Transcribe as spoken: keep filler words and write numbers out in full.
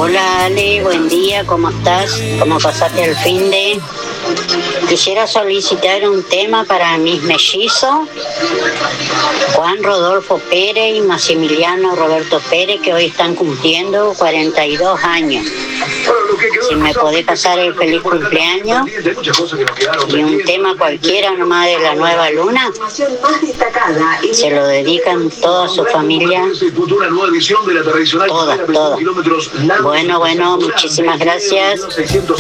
Hola Ale, buen día, ¿cómo estás? ¿Cómo pasaste el fin de? Quisiera solicitar un tema para mis mellizos, Juan Rodolfo Pérez y Maximiliano Roberto Pérez, que hoy están cumpliendo cuarenta y dos años. Si me podés pasar el feliz cumpleaños y un tema cualquiera nomás de la nueva luna, se lo dedican toda su familia, todas, todas. Bueno, bueno, muchísimas gracias.